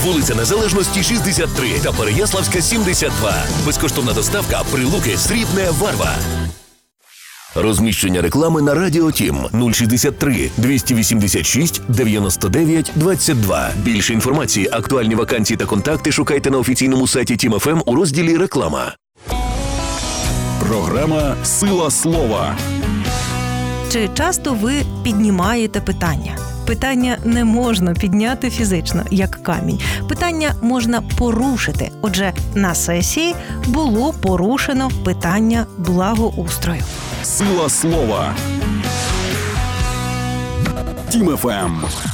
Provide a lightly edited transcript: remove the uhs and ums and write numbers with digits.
Вулиця Незалежності, 63 та Переяславська, 72. Безкоштовна доставка Прилуки, Срібне, Варва. Розміщення реклами на Радіо Тім 063 286 99 22. Більше інформації, актуальні вакансії та контакти шукайте на офіційному сайті Тім ФМ у розділі «Реклама». Програма «Сила слова». Чи часто ви піднімаєте питання? Питання не можна підняти фізично, як камінь. Питання можна порушити. Отже, на сесії було порушено питання благоустрою. «Сила слова». Тім ФМ.